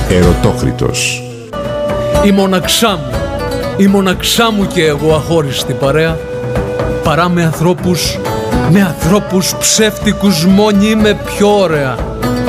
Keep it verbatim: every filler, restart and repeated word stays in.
Ερωτόκριτος. Η μοναξά μου, η μοναξά μου και εγώ αχώριστη παρέα, παρά με ανθρώπους, με ανθρώπους ψεύτικους μόνοι είμαι πιο ωραία.